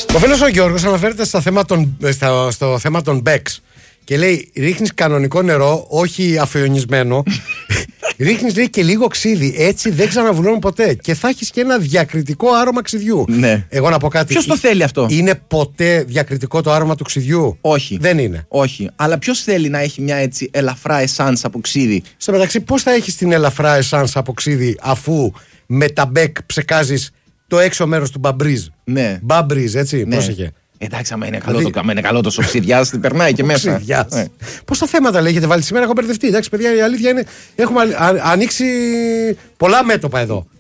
Ο φίλος ο Γιώργος αναφέρεται στο θέμα των μπέξ και λέει: ρίχνεις κανονικό νερό, όχι αφιονισμένο. Ρίχνεις, λέει, και λίγο ξύδι. Έτσι δεν ξαναβουλώνουν ποτέ. Και θα έχεις και ένα διακριτικό άρωμα ξυδιού. Ναι. Εγώ να πω κάτι. Ποιος το θέλει αυτό? Είναι ποτέ διακριτικό το άρωμα του ξυδιού? Όχι. Δεν είναι. Όχι. Αλλά ποιος θέλει να έχει μια έτσι ελαφρά εσάνς από ξύδι? Στο μεταξύ, πώς θα έχεις την ελαφρά εσάνς από ξύδι αφού με τα μπέκ ψεκάζεις το έξω μέρος του μπαμπρίζ? Ναι. Μπαμπρίζ, έτσι. Ναι. Πρόσεχε. Εντάξει, άμα είναι καλό το σοξιδιάς, την περνάει και μέσα. Ναι. Πόσα θέματα λέγεται βάλει σήμερα, έχω μπερδευτεί. Εντάξει, παιδιά, η αλήθεια είναι έχουμε ανοίξει πολλά μέτωπα εδώ.